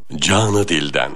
Canı dilden.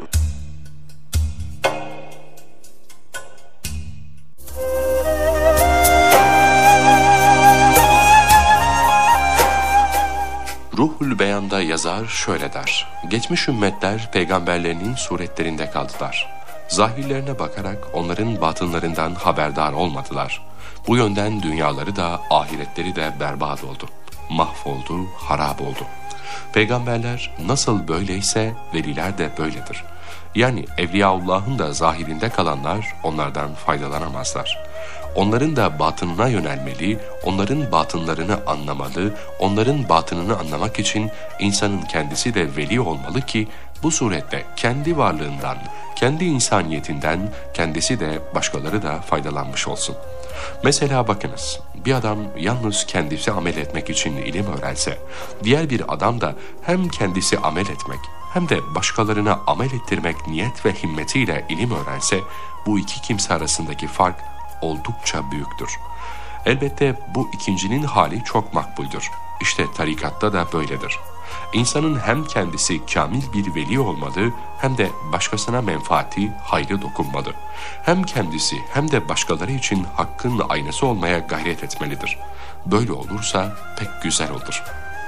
Ruhul Beyan'da yazar şöyle der: geçmiş ümmetler peygamberlerinin suretlerinde kaldılar. Zahirlerine bakarak onların batınlarından haberdar olmadılar. Bu yönden dünyaları da ahiretleri de berbat oldu. Mahvoldu, harap oldu. Peygamberler nasıl böyleyse veliler de böyledir. Yani Evliyaullah'ın da zahirinde kalanlar onlardan faydalanamazlar. Onların da batınına yönelmeli, onların batınlarını anlamalı, onların batınını anlamak için insanın kendisi de veli olmalı ki bu surette kendi varlığından, kendi insaniyetinden kendisi de başkaları da faydalanmış olsun. Mesela bakınız, bir adam yalnız kendisi amel etmek için ilim öğrense, diğer bir adam da hem kendisi amel etmek hem de başkalarına amel ettirmek niyet ve himmetiyle ilim öğrense, bu iki kimse arasındaki fark oldukça büyüktür. Elbette bu ikincinin hali çok makbuldür. İşte tarikatta da böyledir. İnsanın hem kendisi kamil bir veli olmalı hem de başkasına menfaati, hayrı dokunmalı. Hem kendisi hem de başkaları için hakkın aynası olmaya gayret etmelidir. Böyle olursa pek güzel olur.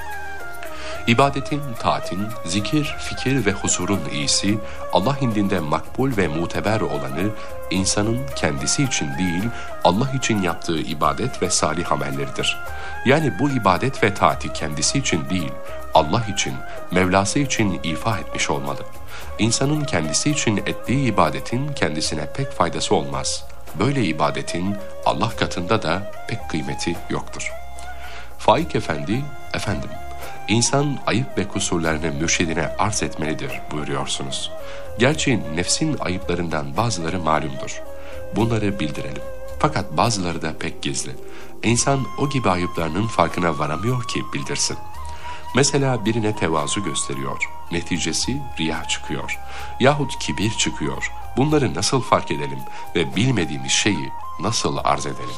İbadetin, taatin, zikir, fikir ve huzurun iyisi, Allah indinde makbul ve muteber olanı, insanın kendisi için değil, Allah için yaptığı ibadet ve salih amelleridir. Yani bu ibadet ve taati kendisi için değil, Allah için, Mevlası için ifa etmiş olmalı. İnsanın kendisi için ettiği ibadetin kendisine pek faydası olmaz. Böyle ibadetin Allah katında da pek kıymeti yoktur. Faik Efendi, efendim, İnsan ayıp ve kusurlarını mürşidine arz etmelidir buyuruyorsunuz. Gerçi nefsin ayıplarından bazıları malumdur. Bunları bildirelim. Fakat bazıları da pek gizli. İnsan o gibi ayıplarının farkına varamıyor ki bildirsin. Mesela birine tevazu gösteriyor. Neticesi riya çıkıyor. Yahut kibir çıkıyor. Bunları nasıl fark edelim ve bilmediğimiz şeyi nasıl arz edelim?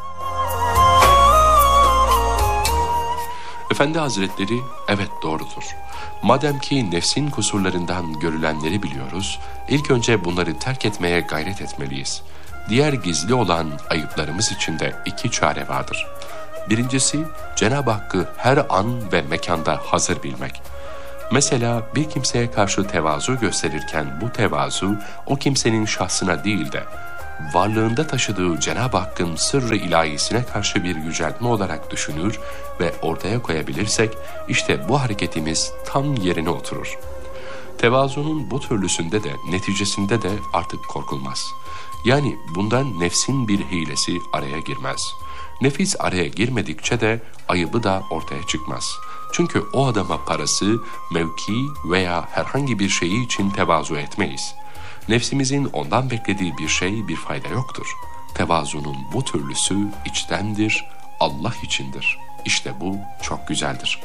Efendi Hazretleri, evet doğrudur. Madem ki nefsin kusurlarından görülenleri biliyoruz, ilk önce bunları terk etmeye gayret etmeliyiz. Diğer gizli olan ayıplarımız için de iki çare vardır. Birincisi, Cenab-ı Hakk'ı her an ve mekanda hazır bilmek. Mesela bir kimseye karşı tevazu gösterirken bu tevazu o kimsenin şahsına değil de varlığında taşıdığı Cenab-ı Hakk'ın sırrı ilahisine karşı bir yüceltme olarak düşünür ve ortaya koyabilirsek işte bu hareketimiz tam yerine oturur. Tevazunun bu türlüsünde de neticesinde de artık korkulmaz. Yani bundan nefsin bir hilesi araya girmez. Nefis araya girmedikçe de ayıbı da ortaya çıkmaz. Çünkü o adama parası, mevki veya herhangi bir şeyi için tevazu etmeyiz. Nefsimizin ondan beklediği bir şey, bir fayda yoktur. Tevazunun bu türlüsü içtendir, Allah içindir. İşte bu çok güzeldir.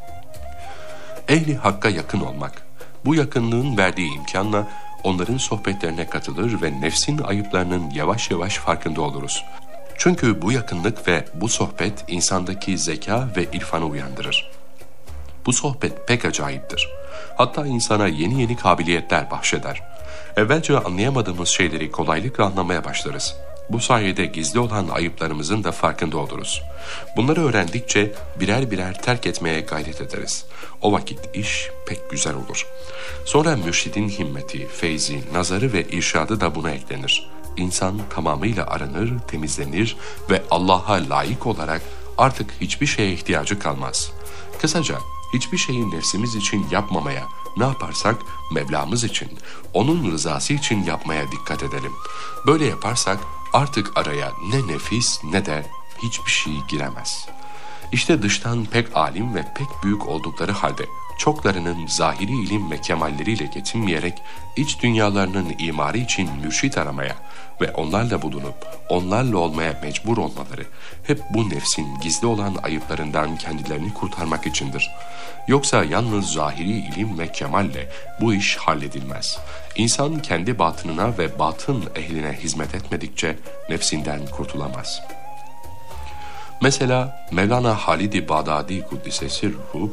Ehli Hakk'a yakın olmak. Bu yakınlığın verdiği imkanla onların sohbetlerine katılır ve nefsin ayıplarının yavaş yavaş farkında oluruz. Çünkü bu yakınlık ve bu sohbet insandaki zeka ve irfanı uyandırır. Bu sohbet pek acayiptir. Hatta insana yeni yeni kabiliyetler bahşeder. Evvelce anlayamadığımız şeyleri kolaylıkla anlamaya başlarız. Bu sayede gizli olan ayıplarımızın da farkında oluruz. Bunları öğrendikçe birer birer terk etmeye gayret ederiz. O vakit iş pek güzel olur. Sonra mürşidin himmeti, feyzi, nazarı ve irşadı da buna eklenir. İnsan tamamıyla aranır, temizlenir ve Allah'a layık olarak artık hiçbir şeye ihtiyacı kalmaz. Kısaca hiçbir şeyi nefsimiz için yapmamaya, ne yaparsak Mevlamız için, onun rızası için yapmaya dikkat edelim. Böyle yaparsak artık araya ne nefis ne de hiçbir şey giremez. İşte dıştan pek alim ve pek büyük oldukları halde çoklarının zahiri ilim ve kemalleriyle yetinmeyerek iç dünyalarının imarı için mürşit aramaya ve onlarla bulunup onlarla olmaya mecbur olmaları hep bu nefsin gizli olan ayıplarından kendilerini kurtarmak içindir. Yoksa yalnız zahiri ilim ve kemalle bu iş halledilmez. İnsan kendi batınına ve batın ehline hizmet etmedikçe nefsinden kurtulamaz. Mesela Mevlana Halid-i Bağdadi Kuddise Sirruhu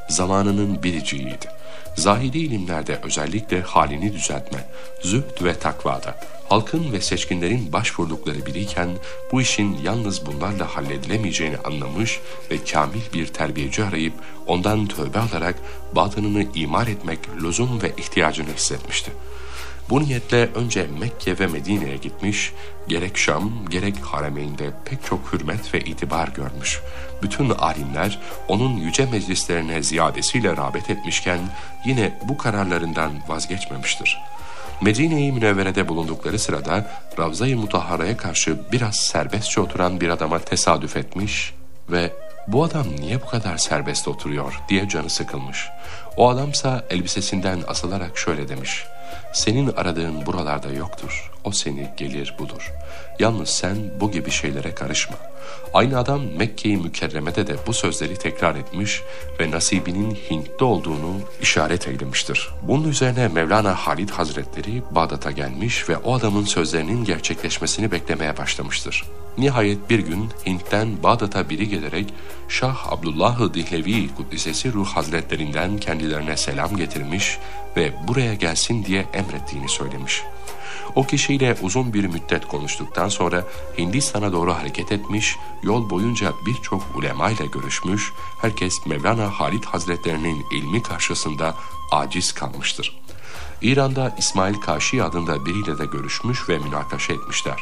zamanının biriciğiydi. Zahiri ilimlerde özellikle halini düzeltme, zühd ve takvada, halkın ve seçkinlerin başvurdukları biriyken bu işin yalnız bunlarla halledilemeyeceğini anlamış ve kamil bir terbiyeci arayıp ondan tövbe alarak batınını imar etmek lüzum ve ihtiyacını hissetmişti. Bu niyetle önce Mekke ve Medine'ye gitmiş, gerek Şam gerek Haremeyn'de pek çok hürmet ve itibar görmüş. Bütün alimler onun yüce meclislerine ziyadesiyle rağbet etmişken yine bu kararlarından vazgeçmemiştir. Medine-i Münevvere'de bulundukları sırada Ravza-i Mutahhara'ya karşı biraz serbestçe oturan bir adama tesadüf etmiş ve "Bu adam niye bu kadar serbest oturuyor?" diye canı sıkılmış. O adamsa elbisesinden asılarak şöyle demiş: "Senin aradığın buralarda yoktur. O seni gelir bulur. Yalnız sen bu gibi şeylere karışma." Aynı adam Mekke-i Mükerreme'de de bu sözleri tekrar etmiş ve nasibinin Hint'te olduğunu işaret eylemiştir. Bunun üzerine Mevlana Halid Hazretleri Bağdat'a gelmiş ve o adamın sözlerinin gerçekleşmesini beklemeye başlamıştır. Nihayet bir gün Hint'ten Bağdat'a biri gelerek Şah Abdullah-ı Dihlevi Kuddisesi Ruh Hazretlerinden kendilerine selam getirmiş ve buraya gelsin diye emrettiğini söylemiş. O kişiyle uzun bir müddet konuştuktan sonra Hindistan'a doğru hareket etmiş, yol boyunca birçok ulema ile görüşmüş, herkes Mevlana Halid Hazretlerinin ilmi karşısında aciz kalmıştır. İran'da İsmail Kaşi adında biriyle de görüşmüş ve münakaşa etmişler.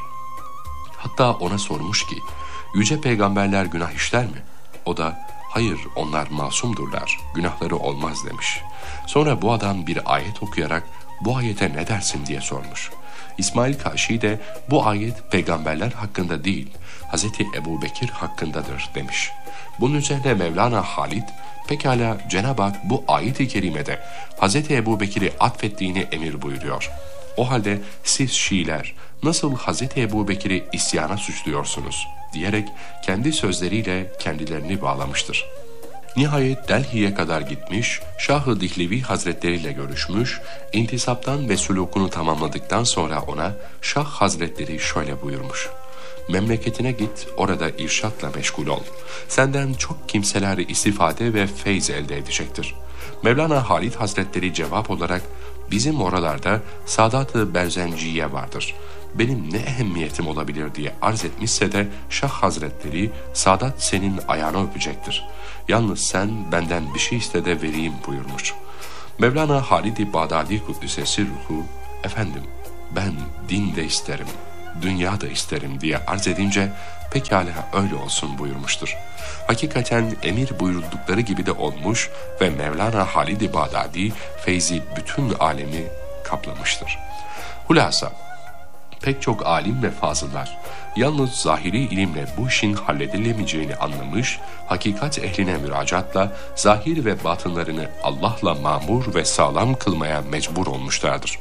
Hatta ona sormuş ki, "Yüce peygamberler günah işler mi?" O da, "Hayır, onlar masumdurlar, günahları olmaz." demiş. Sonra bu adam bir ayet okuyarak, "Bu ayete ne dersin?" diye sormuş. İsmail Kaşi de, "Bu ayet peygamberler hakkında değil, Hazreti Ebu Bekir hakkındadır." demiş. Bunun üzerine Mevlana Halid, "Pekala, Cenab-ı Hak bu ayet-i kerimede Hazreti Ebu Bekir'i atfettiğini emir buyuruyor. O halde siz Şiiler nasıl Hazreti Ebu Bekir'i isyana suçluyorsunuz?" diyerek kendi sözleriyle kendilerini bağlamıştır. Nihayet Delhi'ye kadar gitmiş, Şah-ı Dihlevi Hazretleri ile görüşmüş, intisaptan ve sülûkunu tamamladıktan sonra ona Şah Hazretleri şöyle buyurmuş: "Memleketine git, orada irşatla meşgul ol. Senden çok kimseler istifade ve feyz elde edecektir." Mevlana Halid Hazretleri cevap olarak, "Bizim oralarda Sadat-ı Berzenciye vardır. Benim ne ehemmiyetim olabilir?" diye arz etmişse de Şah Hazretleri, "Sadat senin ayağını öpecektir. Yalnız sen benden bir şey iste de vereyim." buyurmuş. Mevlana Halid-i Bağdadi Kuddisesi Ruhu, "Efendim, ben din de isterim, dünya da isterim." diye arz edince, "Pekala öyle olsun." buyurmuştur. Hakikaten emir buyuruldukları gibi de olmuş ve Mevlana Halid-i Bağdadi feyzi bütün alemi kaplamıştır. Hulasa, pek çok alim ve fazıllar yalnız zahiri ilimle bu işin halledilemeyeceğini anlamış, hakikat ehline müracaatla zahir ve batınlarını Allah'la mamur ve sağlam kılmaya mecbur olmuşlardır.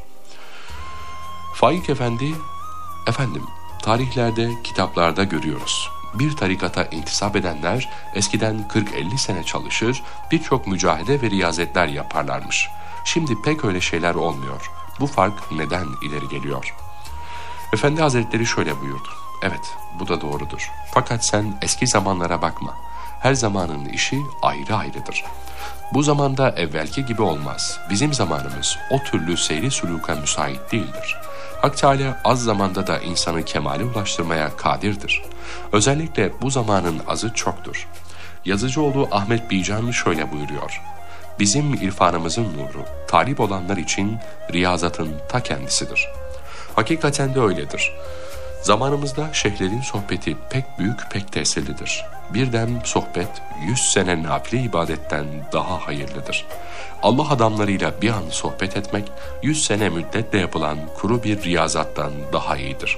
Faik Efendi, "Efendim, tarihlerde, kitaplarda görüyoruz. Bir tarikata intisap edenler eskiden 40-50 sene çalışır, birçok mücahede ve riyazetler yaparlarmış. Şimdi pek öyle şeyler olmuyor. Bu fark neden ileri geliyor?" Efendi Hazretleri şöyle buyurdu: "Evet, bu da doğrudur. Fakat sen eski zamanlara bakma. Her zamanın işi ayrı ayrıdır. Bu zamanda evvelki gibi olmaz. Bizim zamanımız o türlü seyri suluka müsait değildir. Hak Teâlâ az zamanda da insanı kemale ulaştırmaya kadirdir. Özellikle bu zamanın azı çoktur." Yazıcıoğlu Ahmet Bican şöyle buyuruyor: "Bizim irfanımızın nuru, talip olanlar için riyazatın ta kendisidir." Hakikaten de öyledir. Zamanımızda şeyhlerin sohbeti pek büyük, pek tesirlidir. Bir dem sohbet 100 sene nafile ibadetten daha hayırlıdır. Allah adamlarıyla bir an sohbet etmek 100 sene müddetle yapılan kuru bir riyazattan daha iyidir.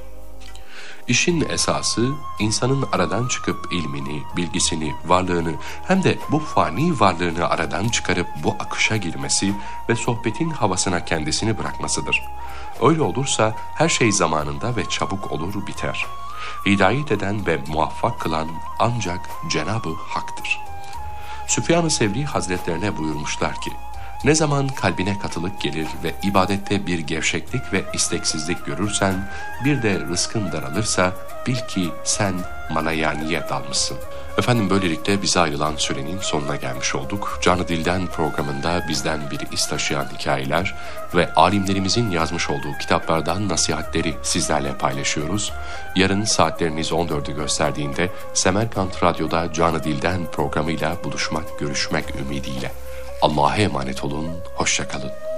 İşin esası insanın aradan çıkıp ilmini, bilgisini, varlığını hem de bu fani varlığını aradan çıkarıp bu akışa girmesi ve sohbetin havasına kendisini bırakmasıdır. Öyle olursa her şey zamanında ve çabuk olur biter. Hidayet eden ve muvaffak kılan ancak Cenab-ı Hak'tır. Süfyan-ı Sevri Hazretlerine buyurmuşlar ki, Ne zaman kalbine katılık gelir ve ibadette bir gevşeklik ve isteksizlik görürsen, bir de rızkın daralırsa bil ki sen manayaniye dalmışsın. Efendim böylelikle bize ayrılan sürenin sonuna gelmiş olduk. Canı Dilden programında bizden bir iz taşıyan hikayeler ve alimlerimizin yazmış olduğu kitaplardan nasihatleri sizlerle paylaşıyoruz. Yarın saatleriniz 14'ü gösterdiğinde Semerkant Radyo'da Canı Dilden programıyla buluşmak, görüşmek ümidiyle. Allah'a emanet olun, hoşça kalın.